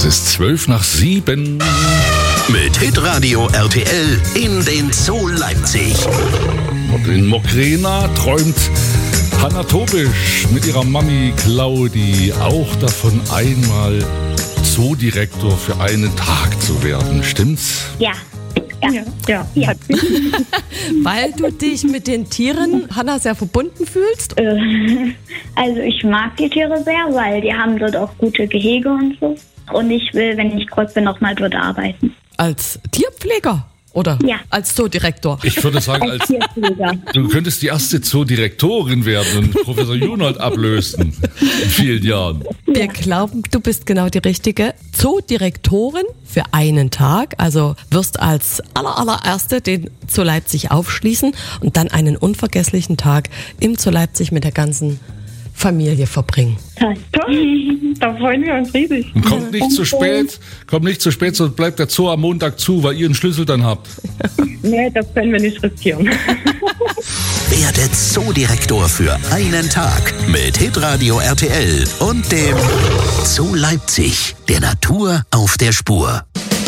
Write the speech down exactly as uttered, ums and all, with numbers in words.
Es ist zwölf nach sieben. Mit Hitradio R T L in den Zoo Leipzig. Und in Mokrena träumt Hanna Tobisch mit ihrer Mami Claudi auch davon, einmal Zoodirektor für einen Tag zu werden. Stimmt's? Ja. Ja, ja. ja. Weil du dich mit den Tieren, Hanna, sehr verbunden fühlst? Also ich mag die Tiere sehr, weil die haben dort auch gute Gehege und so. Und ich will, wenn ich groß bin, noch mal dort arbeiten. Als Tierpfleger? Oder ja. als Zoodirektor? Ich würde sagen, als, als du könntest die erste Zoodirektorin werden und Professor Junold ablösen in vielen Jahren. Wir glauben, du bist genau die richtige Zoodirektorin für einen Tag. Also wirst als aller, allererste den Zoo Leipzig aufschließen und dann einen unvergesslichen Tag im Zoo Leipzig mit der ganzen Familie verbringen. Toll, da freuen wir uns riesig. Und kommt nicht zu spät, kommt nicht zu spät, sonst bleibt der Zoo am Montag zu, weil ihr einen Schlüssel dann habt. Nee, das können wir nicht riskieren. Werdet Zoodirektor für einen Tag mit Hitradio R T L und dem Zoo Leipzig, der Natur auf der Spur.